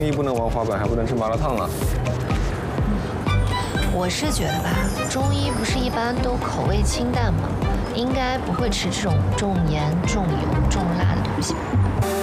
中医不能玩滑板，还不能吃麻辣烫啊。 我是觉得吧，中医不是一般都口味清淡吗？应该不会吃这种重盐、重油、重辣的东西吧。